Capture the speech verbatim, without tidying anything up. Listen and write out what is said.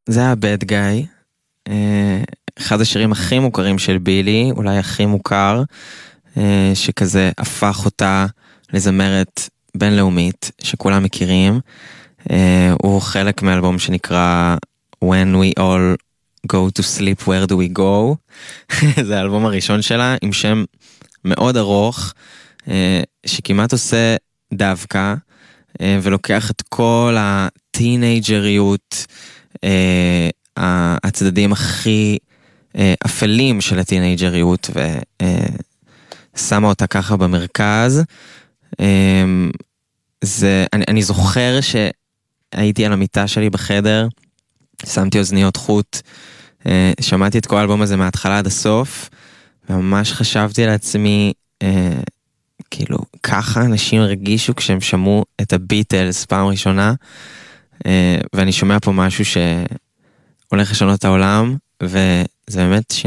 זה היה Bad Guy, אחד השירים הכי מוכרים של בילי, אולי הכי מוכר, שכזה הפך אותה לזמרת בינלאומית, שכולם מכירים. הוא חלק מאלבום שנקרא When We All Go to Sleep, Where Do We Go. זה האלבום הראשון שלה, עם שם מאוד ארוך, שכמעט עושה דווקא, ולוקח את כל הטינאג'ריות, הצדדים הכי אפלים של הטינאג'ריות, ושמה אותה ככה במרכז. זה, אני, אני זוכר שהייתי על המיטה שלי בחדר, שמתי אוזניות חוט, שמעתי את כל האלבום הזה מההתחלה עד הסוף, וממש חשבתי לעצמי, כאילו, ככה אנשים הרגישו כשהם שמעו את הביטלס פעם ראשונה, ואני שומע פה משהו שהולך לשנות את העולם, וזה באמת